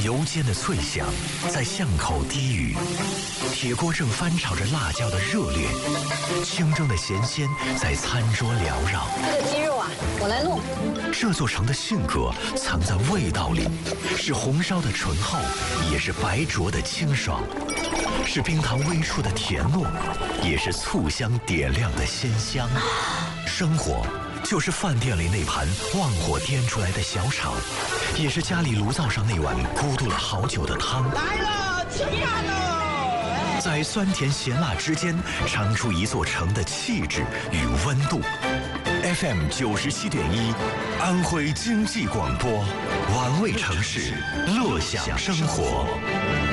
油煎的脆香在巷口低语，铁锅正翻炒着辣椒的热烈，清蒸的咸鲜在餐桌缭绕。 这个鸡肉啊，我来弄。 这座城的性格藏在味道里，是红烧的醇厚，也是白灼的清爽，是冰糖微出的甜糯，也是醋香点亮的鲜香。生活就是饭店里那盘旺火颠出来的小炒，也是家里炉灶上那碗咕嘟了好久的汤。 来了，吃饭了！ 在酸甜咸辣之间，尝出一座城的气质与温度。FM 97.1，安徽经济广播，玩味城市，乐享生活。